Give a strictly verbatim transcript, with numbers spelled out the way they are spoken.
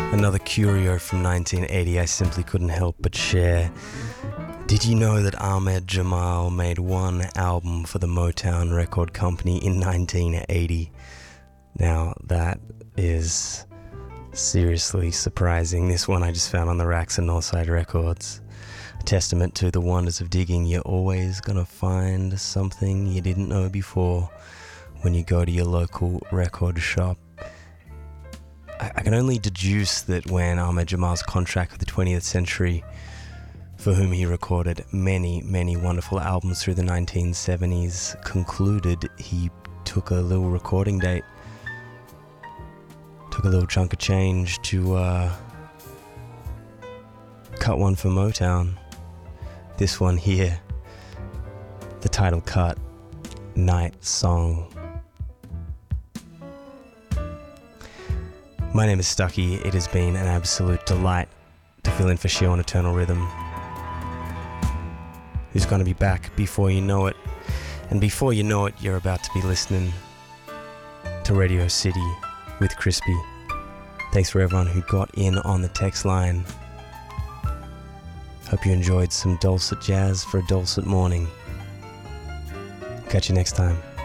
Another curio from nineteen eighty I simply couldn't help but share. Did you know that Ahmed Jamal made one album for the Motown Record Company in nineteen eighty? Now, that is seriously surprising. This one I just found on the racks of Northside Records. A testament to the wonders of digging. You're always gonna find something you didn't know before when you go to your local record shop. I can only deduce that when Ahmed Jamal's contract with the twentieth Century, for whom he recorded many, many wonderful albums through the nineteen seventies, concluded, he took a little recording date, took a little chunk of change to uh, cut one for Motown. This one here, the title cut, Night Song. My name is Stucky. It has been an absolute delight to fill in for Shio on Eternal Rhythm, who's going to be back before you know it. And before you know it, you're about to be listening to Radio City with Crispy. Thanks for everyone who got in on the text line. Hope you enjoyed some dulcet jazz for a dulcet morning. Catch you next time.